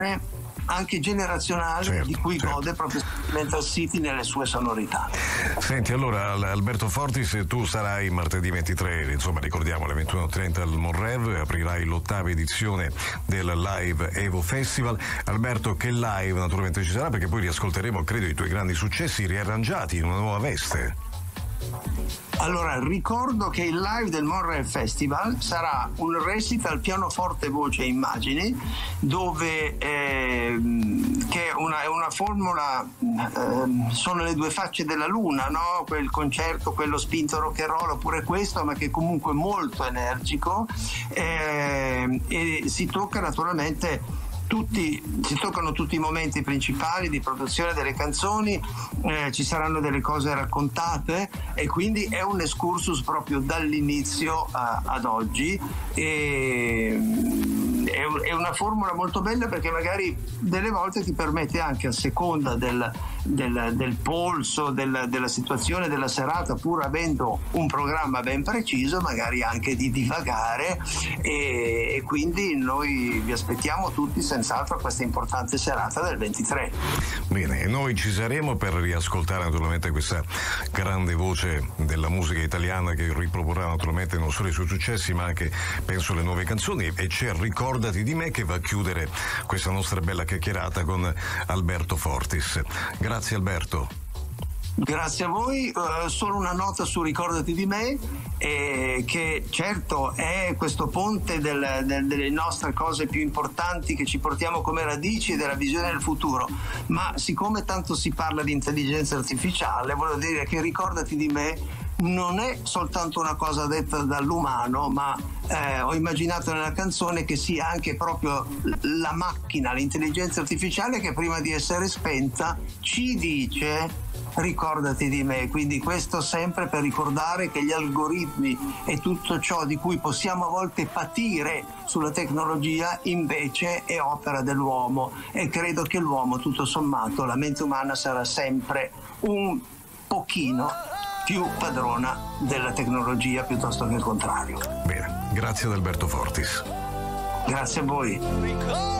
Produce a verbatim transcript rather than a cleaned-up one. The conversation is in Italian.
anche generazionale, certo, di cui certo. gode proprio Mental City nelle sue sonorità. Senti, allora Alberto Fortis, tu sarai martedì ventitré, insomma ricordiamo alle ventuno e trenta al Monrev, aprirai l'ottava edizione del Live Evo Festival. Alberto, che live naturalmente ci sarà, perché poi riascolteremo credo i tuoi grandi successi riarrangiati in una nuova veste. Allora, ricordo che il live del Monrev Festival sarà un recital pianoforte, voce e immagini, dove eh, che è una, è una formula, eh, sono le due facce della luna, no? Quel concerto, quello spinto rock and roll, oppure questo, ma che è comunque molto energico, eh, e si tocca naturalmente tutti, si toccano tutti i momenti principali di produzione delle canzoni, eh, ci saranno delle cose raccontate e quindi è un excursus proprio dall'inizio a, ad oggi, e è, è una formula molto bella, perché magari delle volte ti permette anche, a seconda del, del, del polso, del, della situazione della serata, pur avendo un programma ben preciso, magari anche di divagare, e, e quindi noi vi aspettiamo tutti senz'altro a questa importante serata del ventitré. Bene, noi ci saremo per riascoltare naturalmente questa grande voce della musica italiana, che riproporrà naturalmente non solo i suoi successi ma anche, penso, le nuove canzoni, e c'è Ricordati di me che va a chiudere questa nostra bella chiacchierata con Alberto Fortis. Grazie Alberto. Grazie a voi, uh, solo una nota su Ricordati di me, eh, che certo è questo ponte del, del, delle nostre cose più importanti che ci portiamo come radici e della visione del futuro, ma siccome tanto si parla di intelligenza artificiale, voglio dire che Ricordati di me non è soltanto una cosa detta dall'umano, ma eh, ho immaginato nella canzone che sia anche proprio la macchina, l'intelligenza artificiale, che prima di essere spenta ci dice ricordati di me. Quindi questo sempre per ricordare che gli algoritmi e tutto ciò di cui possiamo a volte patire sulla tecnologia invece è opera dell'uomo, e credo che l'uomo, tutto sommato, la mente umana sarà sempre un pochino più padrona della tecnologia piuttosto che il contrario. Bene, grazie ad Alberto Fortis. Grazie a voi.